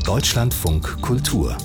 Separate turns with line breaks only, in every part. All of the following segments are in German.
Deutschlandfunk Kultur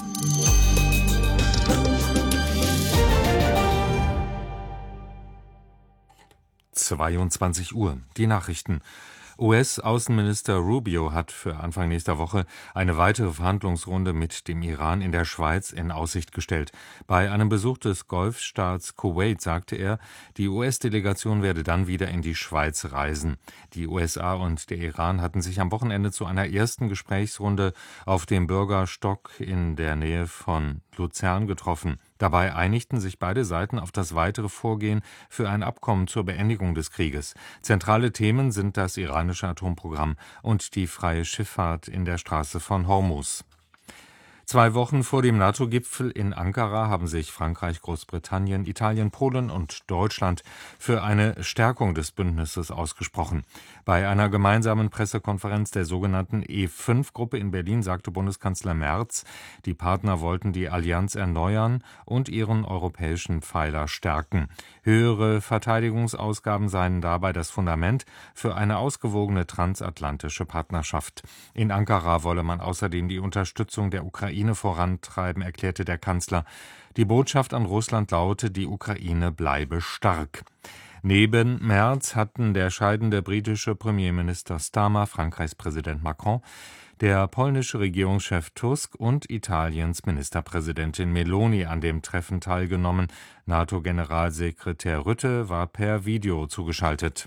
22 Uhr. Die Nachrichten. US-Außenminister Rubio hat für Anfang nächster Woche eine weitere Verhandlungsrunde mit dem Iran in der Schweiz in Aussicht gestellt. Bei einem Besuch des Golfstaats Kuwait sagte er, die US-Delegation werde dann wieder in die Schweiz reisen. Die USA und der Iran hatten sich am Wochenende zu einer ersten Gesprächsrunde auf dem Bürgerstock in der Nähe von Luzern getroffen. Dabei einigten sich beide Seiten auf das weitere Vorgehen für ein Abkommen zur Beendigung des Krieges. Zentrale Themen sind das iranische Atomprogramm und die freie Schifffahrt in der Straße von Hormuz. 2 Wochen vor dem NATO-Gipfel in Ankara haben sich Frankreich, Großbritannien, Italien, Polen und Deutschland für eine Stärkung des Bündnisses ausgesprochen. Bei einer gemeinsamen Pressekonferenz der sogenannten E5-Gruppe in Berlin sagte Bundeskanzler Merz, die Partner wollten die Allianz erneuern und ihren europäischen Pfeiler stärken. Höhere Verteidigungsausgaben seien dabei das Fundament für eine ausgewogene transatlantische Partnerschaft. In Ankara wolle man außerdem die Unterstützung der Ukraine vorantreiben, erklärte der Kanzler. Die Botschaft an Russland laute, die Ukraine bleibe stark. Neben Merz hatten der scheidende britische Premierminister Starmer, Frankreichs Präsident Macron, der polnische Regierungschef Tusk und Italiens Ministerpräsidentin Meloni an dem Treffen teilgenommen. NATO-Generalsekretär Rutte war per Video zugeschaltet.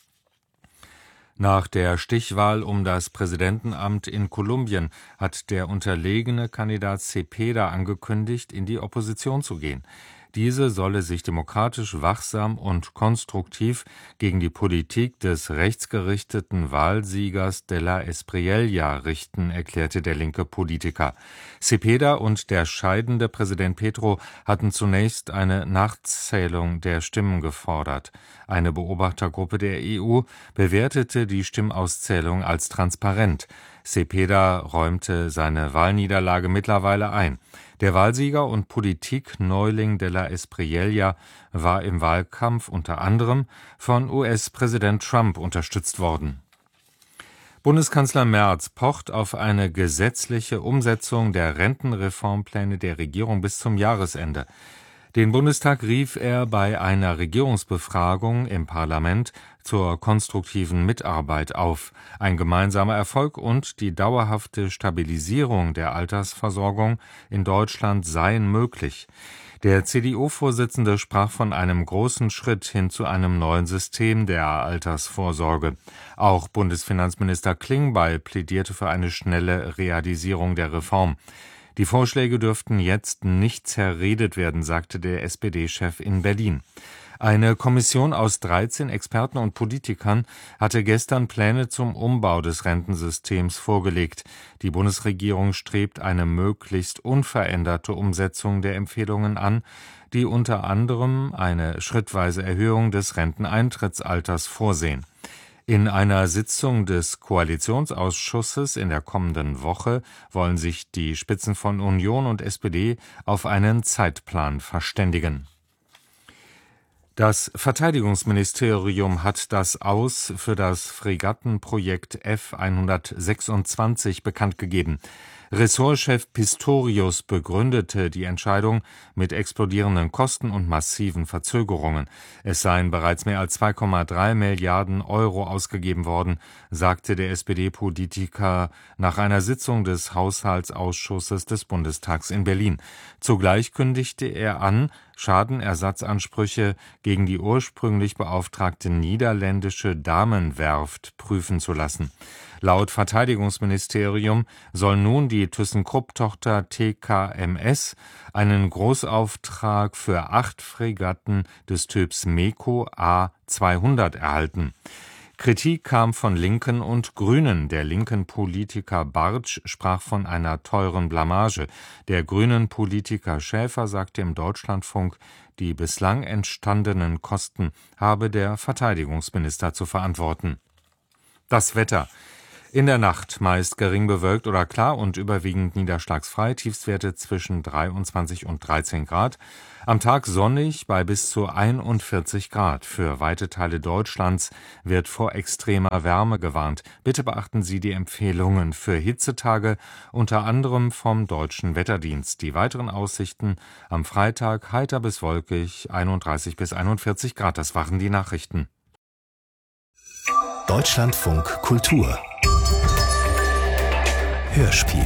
Nach der Stichwahl um das Präsidentenamt in Kolumbien hat der unterlegene Kandidat Cepeda angekündigt, in die Opposition zu gehen. Diese solle sich demokratisch, wachsam und konstruktiv gegen die Politik des rechtsgerichteten Wahlsiegers de la Espriella richten, erklärte der linke Politiker. Cepeda und der scheidende Präsident Petro hatten zunächst eine Nachzählung der Stimmen gefordert. Eine Beobachtergruppe der EU bewertete die Stimmauszählung als transparent. Cepeda räumte seine Wahlniederlage mittlerweile ein. Der Wahlsieger und Politikneuling de la Espriella war im Wahlkampf unter anderem von US-Präsident Trump unterstützt worden. Bundeskanzler Merz pocht auf eine gesetzliche Umsetzung der Rentenreformpläne der Regierung bis zum Jahresende. Den Bundestag rief er bei einer Regierungsbefragung im Parlament zur konstruktiven Mitarbeit auf. Ein gemeinsamer Erfolg und die dauerhafte Stabilisierung der Altersversorgung in Deutschland seien möglich. Der CDU-Vorsitzende sprach von einem großen Schritt hin zu einem neuen System der Altersvorsorge. Auch Bundesfinanzminister Klingbeil plädierte für eine schnelle Realisierung der Reform. Die Vorschläge dürften jetzt nicht zerredet werden, sagte der SPD-Chef in Berlin. Eine Kommission aus 13 Experten und Politikern hatte gestern Pläne zum Umbau des Rentensystems vorgelegt. Die Bundesregierung strebt eine möglichst unveränderte Umsetzung der Empfehlungen an, die unter anderem eine schrittweise Erhöhung des Renteneintrittsalters vorsehen. In einer Sitzung des Koalitionsausschusses in der kommenden Woche wollen sich die Spitzen von Union und SPD auf einen Zeitplan verständigen. Das Verteidigungsministerium hat das Aus für das Fregattenprojekt F-126 bekannt gegeben. Ressortchef Pistorius begründete die Entscheidung mit explodierenden Kosten und massiven Verzögerungen. Es seien bereits mehr als 2,3 Milliarden Euro ausgegeben worden, sagte der SPD-Politiker nach einer Sitzung des Haushaltsausschusses des Bundestags in Berlin. Zugleich kündigte er an, Schadenersatzansprüche gegen die ursprünglich beauftragte niederländische Damenwerft prüfen zu lassen. Laut Verteidigungsministerium soll nun die ThyssenKrupp-Tochter TKMS einen Großauftrag für 8 Fregatten des Typs MEKO A200 erhalten. Kritik kam von Linken und Grünen. Der linken Politiker Bartsch sprach von einer teuren Blamage. Der grünen Politiker Schäfer sagte im Deutschlandfunk, die bislang entstandenen Kosten habe der Verteidigungsminister zu verantworten. Das Wetter. In der Nacht meist gering bewölkt oder klar und überwiegend niederschlagsfrei, Tiefstwerte zwischen 23 und 13 Grad. Am Tag sonnig bei bis zu 41 Grad. Für weite Teile Deutschlands wird vor extremer Wärme gewarnt. Bitte beachten Sie die Empfehlungen für Hitzetage, unter anderem vom Deutschen Wetterdienst. Die weiteren Aussichten: am Freitag heiter bis wolkig, 31 bis 41 Grad. Das waren die Nachrichten.
Deutschlandfunk Kultur Hörspiel.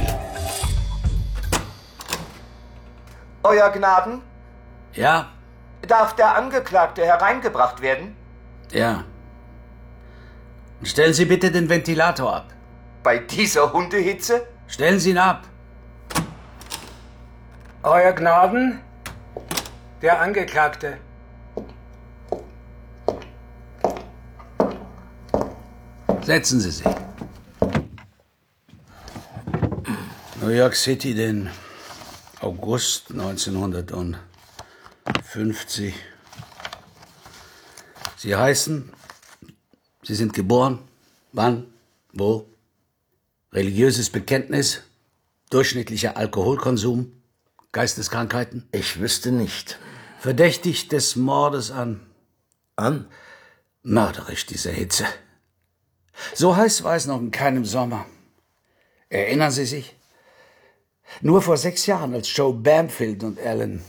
Euer Gnaden?
Ja?
Darf der Angeklagte hereingebracht werden?
Ja. Stellen Sie bitte den Ventilator ab.
Bei dieser Hundehitze?
Stellen Sie ihn ab.
Euer Gnaden? Der Angeklagte.
Setzen Sie sich. New York City, den August 1950. Sie heißen? Sie sind geboren? Wann? Wo? Religiöses Bekenntnis? Durchschnittlicher Alkoholkonsum? Geisteskrankheiten?
Ich wüsste nicht.
Verdächtig des Mordes an?
An?
Mörderisch, diese Hitze. So heiß war es noch in keinem Sommer. Erinnern Sie sich? Nur vor 6 Jahren, als Joe Bamfield und Alan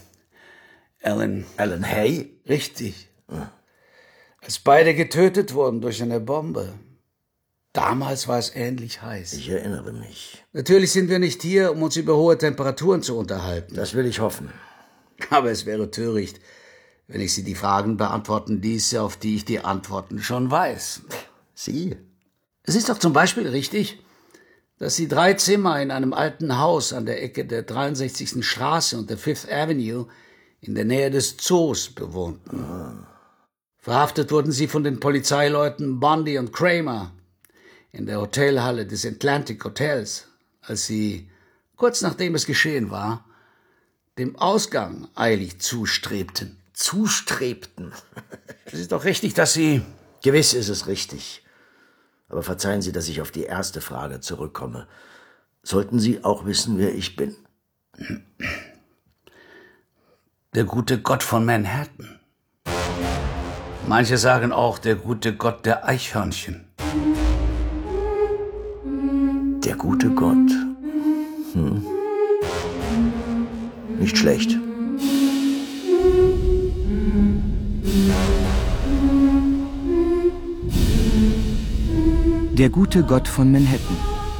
Hay?
Richtig. Als beide getötet wurden durch eine Bombe. Damals war es ähnlich heiß.
Ich erinnere mich.
Natürlich sind wir nicht hier, um uns über hohe Temperaturen zu unterhalten.
Das will ich hoffen.
Aber es wäre töricht, wenn ich Sie die Fragen beantworten ließe, auf die ich die Antworten schon weiß.
Sie?
Es ist doch zum Beispiel richtig, dass Sie 3 Zimmer in einem alten Haus an der Ecke der 63. Straße und der Fifth Avenue in der Nähe des Zoos bewohnten. Verhaftet wurden Sie von den Polizeileuten Bundy und Kramer in der Hotelhalle des Atlantic Hotels, als Sie, kurz nachdem es geschehen war, dem Ausgang eilig zustrebten.
Zustrebten?
Es ist doch richtig, dass Sie...
Gewiss ist es richtig. Aber verzeihen Sie, dass ich auf die erste Frage zurückkomme. Sollten Sie auch wissen, wer ich bin?
Der gute Gott von Manhattan. Manche sagen auch der gute Gott der Eichhörnchen.
Der gute Gott. Nicht schlecht.
Der gute Gott von Manhattan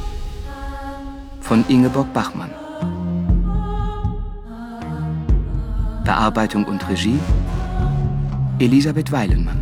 von Ingeborg Bachmann. Bearbeitung und Regie Elisabeth Weilenmann.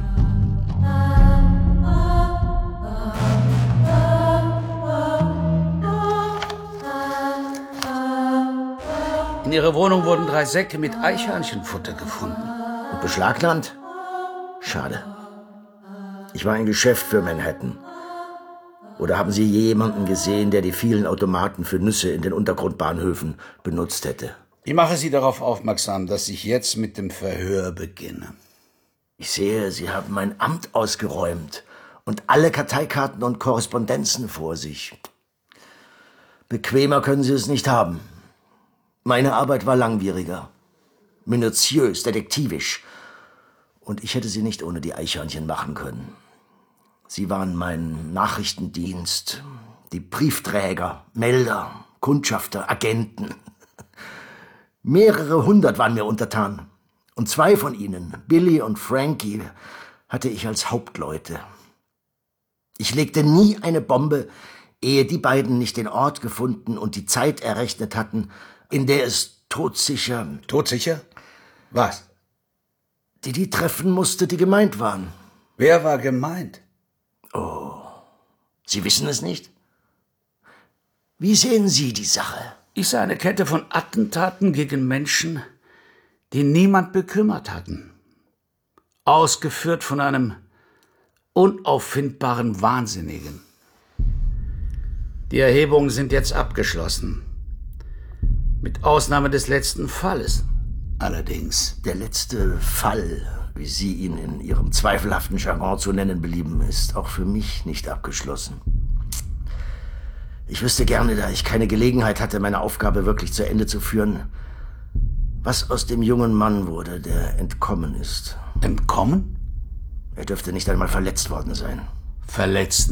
In ihrer Wohnung wurden 3 Säcke mit Eichhörnchenfutter gefunden.
Und beschlagnahmt? Schade. Ich war ein Geschäft für Manhattan. Oder haben Sie jemanden gesehen, der die vielen Automaten für Nüsse in den Untergrundbahnhöfen benutzt hätte?
Ich mache Sie darauf aufmerksam, dass ich jetzt mit dem Verhör beginne.
Ich sehe, Sie haben mein Amt ausgeräumt und alle Karteikarten und Korrespondenzen vor sich. Bequemer können Sie es nicht haben. Meine Arbeit war langwieriger, minutiös, detektivisch. Und ich hätte sie nicht ohne die Eichhörnchen machen können. Sie waren mein Nachrichtendienst, die Briefträger, Melder, Kundschafter, Agenten. Mehrere 100 waren mir untertan. Und 2 von ihnen, Billy und Frankie, hatte ich als Hauptleute. Ich legte nie eine Bombe, ehe die beiden nicht den Ort gefunden und die Zeit errechnet hatten, in der es todsicher...
Todsicher? Was?
Die treffen musste, die gemeint waren.
Wer war gemeint?
Oh, Sie wissen es nicht? Wie sehen Sie die Sache?
Ich sah eine Kette von Attentaten gegen Menschen, die niemand bekümmert hatten. Ausgeführt von einem unauffindbaren Wahnsinnigen. Die Erhebungen sind jetzt abgeschlossen. Mit Ausnahme des letzten Falles. Allerdings.
Der letzte Fall, wie Sie ihn in Ihrem zweifelhaften Jargon zu nennen belieben, ist auch für mich nicht abgeschlossen. Ich wüsste gerne, da ich keine Gelegenheit hatte, meine Aufgabe wirklich zu Ende zu führen, was aus dem jungen Mann wurde, der entkommen ist.
Entkommen?
Er dürfte nicht einmal verletzt worden sein.
Verletzt